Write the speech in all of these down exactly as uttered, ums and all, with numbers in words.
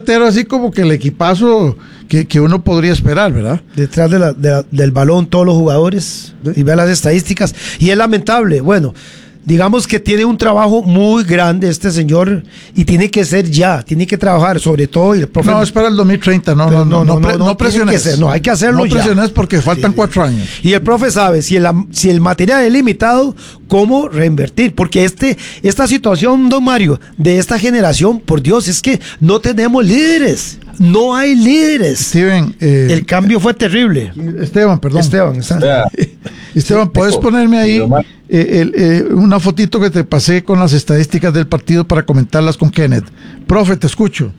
Inglaterra así como que el equipazo que, que uno podría esperar, ¿verdad? Detrás de la, de la, del balón todos los jugadores, y ve las estadísticas, y es lamentable. Bueno, digamos que tiene un trabajo muy grande este señor y tiene que ser ya, tiene que trabajar, sobre todo. Y el profe, no, es para el dos mil treinta, no, no, no, no, no, no, no presiones. Ser, no, hay que hacerlo no ya. No presiones porque faltan sí, cuatro años. Y el profe sabe, si el, si el material es limitado, cómo reinvertir, porque este, esta situación, don Mario, de esta generación, por Dios, es que no tenemos líderes. No hay líderes. Steven, eh, el cambio fue terrible. Esteban, perdón. Esteban, está. Esteban, ¿puedes ponerme ahí eh, el, eh, una fotito que te pasé con las estadísticas del partido para comentarlas con Kenneth? Profe, te escucho.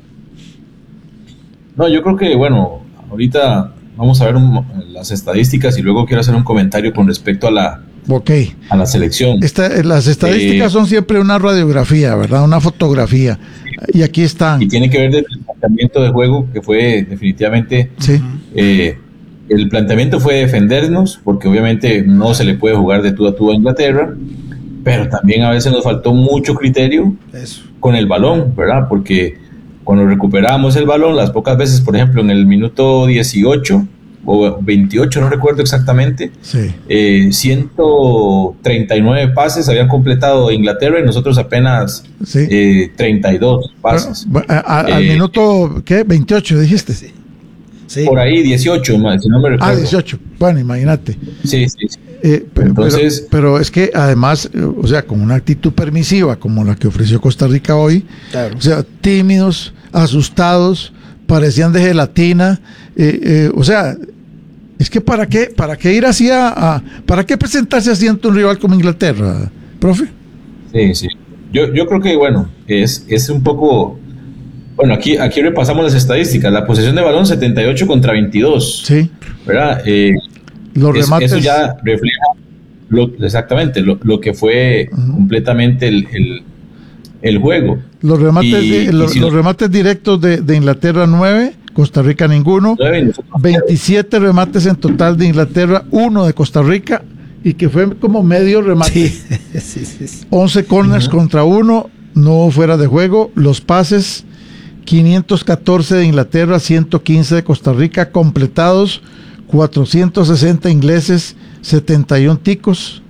No, yo creo que, bueno, ahorita vamos a ver un, las estadísticas y luego quiero hacer un comentario con respecto a la, okay. a la selección. Esta, las estadísticas eh, son siempre una radiografía, ¿verdad? Una fotografía. Y aquí están. Y tiene que ver del planteamiento de juego, que fue definitivamente... Sí. Eh, el planteamiento fue defendernos, porque obviamente no se le puede jugar de tú a tú a Inglaterra, pero también a veces nos faltó mucho criterio Eso. con el balón, ¿verdad? Porque cuando recuperamos el balón, las pocas veces, por ejemplo, en el minuto dieciocho o veintiocho, no recuerdo exactamente, sí. eh, ciento treinta y nueve pases habían completado Inglaterra y nosotros apenas sí. eh, treinta y dos pases. Bueno, a, a, eh, al minuto, ¿qué? veintiocho, dijiste. Sí. Sí. Por ahí dieciocho, si no me recuerdo. Ah, dieciocho, bueno, imagínate. Sí, sí, sí. Eh, pero, Entonces, pero, pero es que además, o sea, con una actitud permisiva como la que ofreció Costa Rica hoy, claro. O sea, tímidos, asustados, parecían de gelatina, eh, eh, o sea, es que para qué, para qué ir así a, a para qué presentarse así ante un rival como Inglaterra, profe. Sí, sí. Yo, yo creo que bueno, es, es un poco. Bueno, aquí, aquí repasamos las estadísticas. La posesión de balón setenta y ocho contra veintidós. Sí. ¿Verdad? Eh, Los es, remates. Eso ya refleja lo, exactamente lo, lo que fue uh-huh. completamente el, el, el juego. Los remates, y, de, los, si los remates directos de, de Inglaterra nueve, Costa Rica ninguno. nueve, veintisiete remates en total de Inglaterra, uno de Costa Rica, y que fue como medio remate. Sí. sí, sí, sí. once corners uh-huh. contra uno, no fuera de juego. Los pases, quinientos catorce de Inglaterra, ciento quince de Costa Rica, completados cuatrocientos sesenta ingleses, setenta y uno ticos.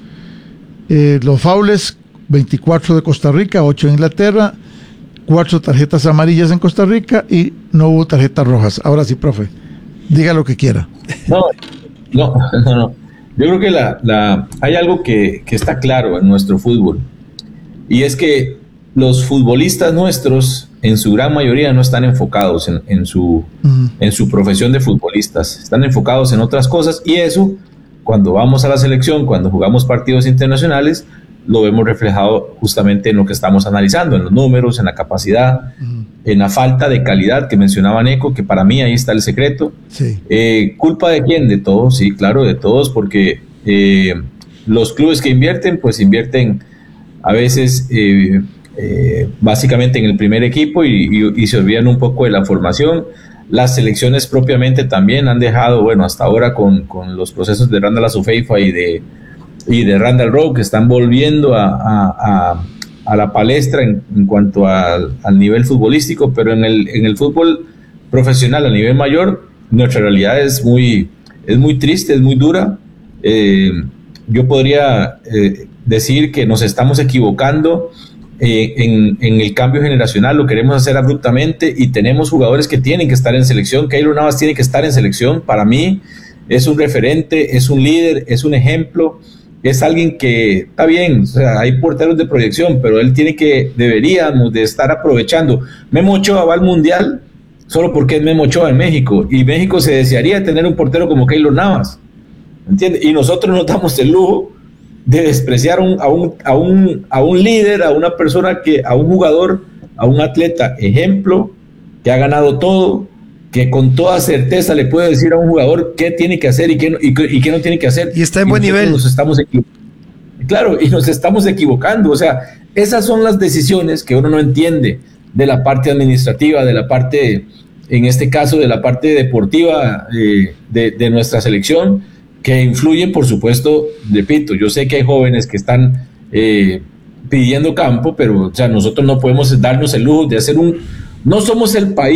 Eh, los faules, veinticuatro de Costa Rica, ocho de Inglaterra, cuatro tarjetas amarillas en Costa Rica y no hubo tarjetas rojas. Ahora sí, profe, diga lo que quiera. No, no, no, no. Yo creo que la, la, hay algo que, que está claro en nuestro fútbol, y es que los futbolistas nuestros, en su gran mayoría, no están enfocados en, en, su, uh-huh. en su profesión de futbolistas. Están enfocados en otras cosas, y eso, cuando vamos a la selección, cuando jugamos partidos internacionales, lo vemos reflejado justamente en lo que estamos analizando, en los números, en la capacidad, uh-huh. en la falta de calidad que mencionaba Neco, que para mí ahí está el secreto. Sí. Eh, ¿Culpa de quién? De todos, sí, claro, de todos, porque eh, los clubes que invierten, pues invierten a veces... Eh, Eh, básicamente en el primer equipo y, y, y se olvidan un poco de la formación. Las selecciones propiamente también han dejado, bueno, hasta ahora con, con los procesos de Randall Azufeifa y de, y de Randall Rowe, que están volviendo a, a, a, a la palestra en, en cuanto al, al nivel futbolístico, pero en el, en el fútbol profesional a nivel mayor, nuestra realidad es muy, es muy triste, es muy dura. Eh, yo podría eh, decir que nos estamos equivocando Eh, en, en el cambio generacional, lo queremos hacer abruptamente y tenemos jugadores que tienen que estar en selección. Keylor Navas tiene que estar en selección. Para mí es un referente, es un líder, es un ejemplo, es alguien que está bien, o sea, hay porteros de proyección, pero él tiene que, deberíamos de estar aprovechando. Memo Ochoa va al Mundial solo porque es Memo Ochoa en México, y México se desearía tener un portero como Keylor Navas, ¿entiendes? Y nosotros nos damos el lujo de despreciar un, a, un, a, un, a un líder, a una persona, que a un jugador, a un atleta ejemplo, que ha ganado todo, que con toda certeza le puede decir a un jugador qué tiene que hacer y qué no, y, y qué no tiene que hacer. Y está en buen nivel. Nos estamos claro, y nos estamos equivocando. O sea, esas son las decisiones que uno no entiende de la parte administrativa, de la parte, en este caso, de la parte deportiva eh, de, de nuestra selección, que influyen, por supuesto, repito, yo sé que hay jóvenes que están eh, pidiendo campo, pero o sea, nosotros no podemos darnos el lujo de hacer un... No somos el país